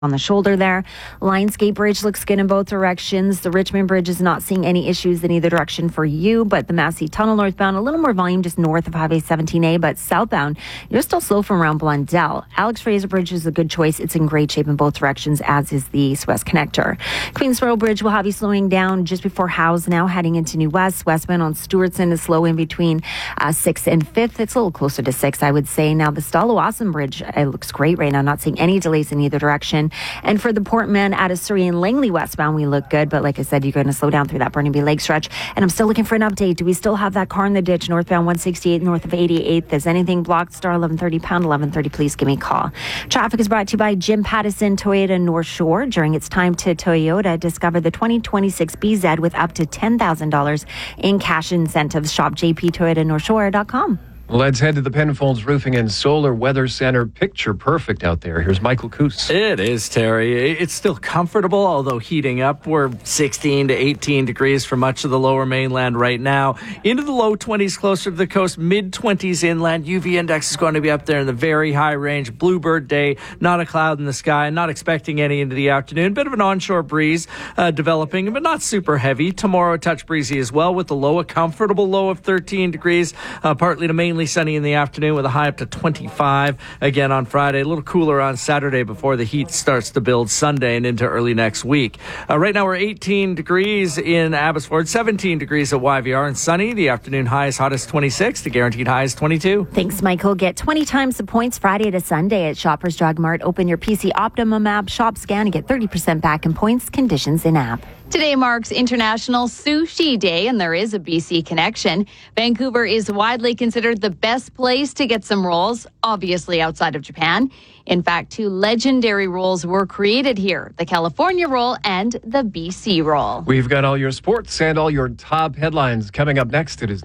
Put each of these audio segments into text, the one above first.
on the shoulder there. Lionsgate Bridge looks good in both directions. The Richmond Bridge is not seeing any issues in either direction for you, but the Massey Tunnel northbound, a little more volume just north of Highway 17A, but southbound, you're still slow from around Blundell. Alex Fraser Bridge is a good choice. It's in great shape in both directions, as is the East-West Connector. Queensboro Bridge will have you slowing down just before Howes now, heading into New West. Westbound on Stewartson is slow in between 6th and 5th. It's a little closer to 6th, I would say. Now, the Stalo-Awesome Bridge, it looks great right now. Not seeing any delays in either direction. And for the Portman out of Surrey and Langley westbound, we look good. But like I said, you're going to slow down through that Burnaby Lake stretch. And I'm still looking for an update. Do we still have that car in the ditch northbound 168 north of 88th? Is anything blocked? Star 1130 pound 1130. Please give me a call. Traffic is brought to you by Jim Pattison Toyota North Shore. During its time to Toyota, discover the 2026 BZ with up to $10,000 in cash incentives. Shop jptoyotanorthshore.com. Let's head to the Penfolds Roofing and Solar Weather Center. Picture perfect out there. Here's Michael Coos. It is, Terry. It's still comfortable, although heating up. We're 16 to 18 degrees for much of the lower mainland right now. Into the low 20s closer to the coast, mid-20s inland. UV index is going to be up there in the very high range. Bluebird day, not a cloud in the sky. Not expecting any into the afternoon. Bit of an onshore breeze developing, but not super heavy. Tomorrow, a touch breezy as well with a comfortable low of 13 degrees. Partly to mainly sunny in the afternoon with a high up to 25 again on Friday. A little cooler on Saturday before the heat starts to build Sunday and into early next week. Right now we're 18 degrees in Abbotsford, 17 degrees at YVR, and sunny. The afternoon high is hottest 26. The guaranteed high is 22. Thanks, Michael. Get 20 times the points Friday to Sunday at Shoppers Drug Mart. Open your PC Optimum app, shop, scan, and get 30% back in points. Conditions in app. Today marks International Sushi Day, and there is a BC connection. Vancouver is widely considered the best place to get some rolls, obviously outside of Japan. In fact, two legendary rolls were created here, the California roll and the BC roll. We've got all your sports and all your top headlines coming up next. It is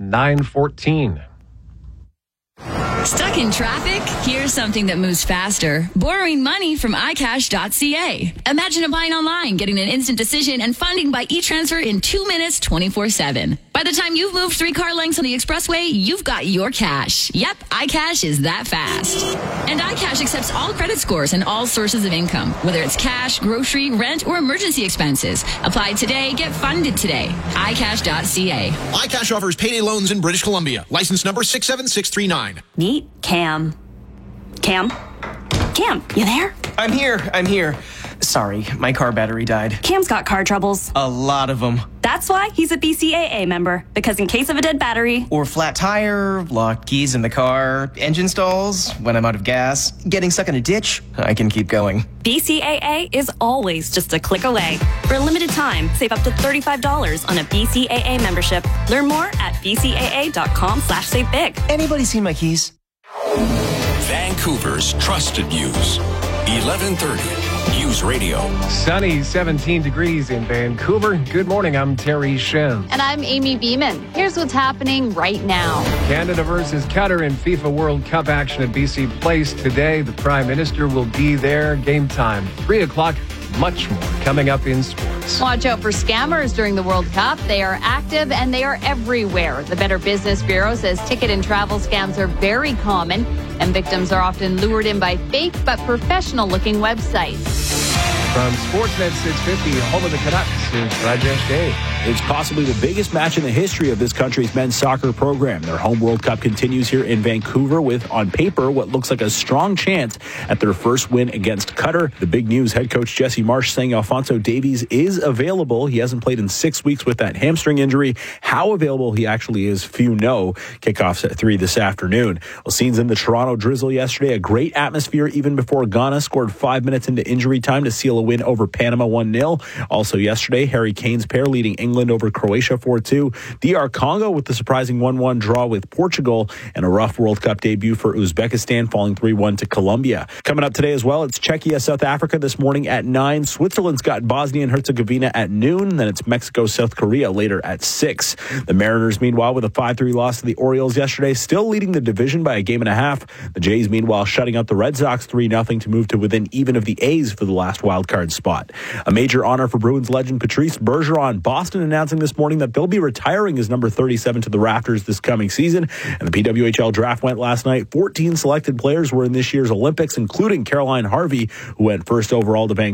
9:14. Stuck in traffic? Here's something that moves faster. Borrowing money from iCash.ca. Imagine applying online, getting an instant decision, and funding by e-transfer in 2 minutes, 24/7. By the time you've moved 3 car lengths on the expressway, you've got your cash. Yep, iCash is that fast. And iCash accepts all credit scores and all sources of income, whether it's cash, grocery, rent, or emergency expenses. Apply today, get funded today. iCash.ca. iCash offers payday loans in British Columbia. License number 67639. Meet Cam. Cam, you there? I'm here. Sorry, my car battery died. Cam's got car troubles. A lot of them. That's why he's a BCAA member, because in case of a dead battery, or flat tire, locked keys in the car, engine stalls, when I'm out of gas, getting stuck in a ditch, I can keep going. BCAA is always just a click away. For a limited time, save up to $35 on a BCAA membership. Learn more at bcaa.com/savebig. Anybody seen my keys? Vancouver's trusted news. 1130 News Radio. Sunny, 17 degrees in Vancouver. Good morning, I'm Terry Shen. And I'm Amy Beeman. Here's what's happening right now. Canada versus Qatar in FIFA World Cup action at BC Place today. The Prime Minister will be there. Game time, 3 o'clock. Much more coming up in sports. Watch out for scammers during the World Cup. They are active and they are everywhere. The Better Business Bureau says ticket and travel scams are very common, and victims are often lured in by fake but professional-looking websites. From Sportsnet 650, home of the Canucks, is Rajesh Day. It's possibly the biggest match in the history of this country's men's soccer program. Their home World Cup continues here in Vancouver with, on paper, what looks like a strong chance at their first win against Qatar. The big news, head coach Jesse Marsh saying Alphonso Davies is available. He hasn't played in 6 weeks with that hamstring injury. How available he actually is, few know. Kickoffs at 3 this afternoon. Well, scenes in the Toronto drizzle yesterday. A great atmosphere even before Ghana scored 5 minutes into injury time to seal a win over Panama 1-0. Also yesterday, Harry Kane's pair leading England over Croatia 4-2. DR Congo with the surprising 1-1 draw with Portugal, and a rough World Cup debut for Uzbekistan falling 3-1 to Colombia. Coming up today as well, it's Czechia, South Africa this morning at 9. Switzerland's got Bosnia and Herzegovina at noon. Then it's Mexico, South Korea later at 6. The Mariners, meanwhile, with a 5-3 loss to the Orioles yesterday, still leading the division by a game and a half. The Jays, meanwhile, shutting out the Red Sox 3-0 to move to within even of the A's for the last wildcard spot. A major honor for Bruins legend Patrice Bergeron. Boston announcing this morning that they'll be retiring his number 37 to the rafters this coming season. And the PWHL draft went last night. 14 selected players were in this year's Olympics, including Caroline Harvey, who went first overall to Vancouver.